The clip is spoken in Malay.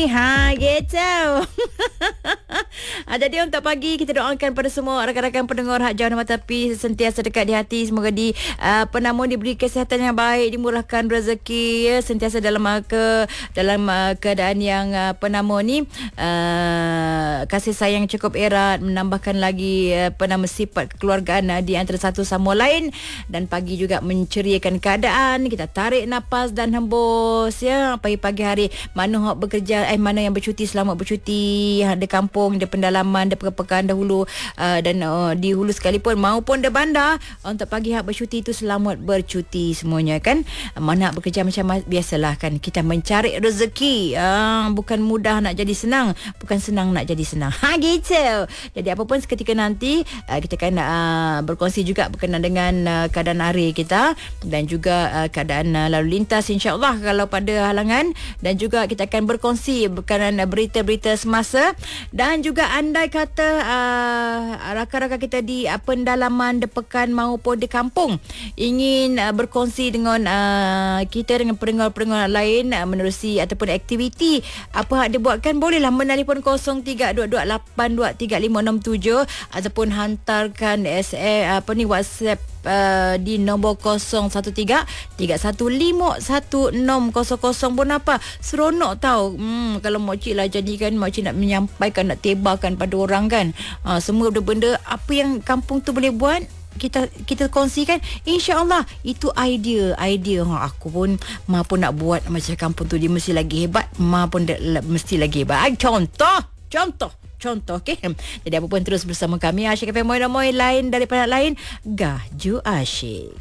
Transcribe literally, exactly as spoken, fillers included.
rezeki. Ha, gitu. Ha, jadi untuk pagi kita doakan pada semua rakan-rakan pendengar hak jauh dan matapi sentiasa dekat di hati, semoga di uh, penamun diberi kesihatan yang baik, dimurahkan rezeki ya, sentiasa dalam uh, ke dalam uh, keadaan yang uh, penamun ni uh, kasih sayang cukup erat, menambahkan lagi uh, penama sifat kekeluargaan uh, di antara satu sama lain, dan pagi juga menceriakan keadaan. Kita tarik nafas dan hembus ya pagi-pagi hari. Mana hak bekerja eh mana yang bercuti, selamat bercuti, hak di kampung, di pendalaman, di pekan dahulu uh, dan uh, di hulu sekalipun maupun di bandar, untuk pagi hak bercuti itu selamat bercuti semuanya kan. Mana hak bekerja macam biasalah kan, kita mencari rezeki, uh, bukan mudah nak jadi senang, bukan senang nak jadi senang. Ha, gitu. Jadi apapun seketika nanti uh, kita akan uh, berkongsi juga berkenaan dengan uh, keadaan hari kita dan juga uh, keadaan uh, lalu lintas insya-Allah kalau pada halangan, dan juga kita akan berkongsi berkenaan uh, berita-berita semasa, dan juga andai kata uh, rakan-rakan kita di uh, pendalaman, di pekan maupun di kampung ingin uh, berkongsi dengan uh, kita dengan pendengar-pendengar lain uh, menerusi ataupun aktiviti apa hak dibuatkan, bolehlah menelpon kosong tiga dua dua lapan dua tiga lima enam tujuh ataupun hantarkan S A apa ni WhatsApp Uh, di nombor kosong satu tiga tiga satu lima satu enam kosong kosong pun apa. Seronok tahu. Hmm, kalau makcik lah jadikan makcik nak menyampaikan, nak tebarkan pada orang kan. Uh, semua benda-benda apa yang kampung tu boleh buat, kita kita kongsikan, insya-Allah itu idea idea ha, aku pun ma pun nak buat macam kampung tu, dia mesti lagi hebat, ma pun de, mesti lagi hebat. Ay, contoh contoh Contoh, okey. Jadi apa pun terus bersama kami Asyik F M, moy moy lain daripada lain, Gaju Asyik.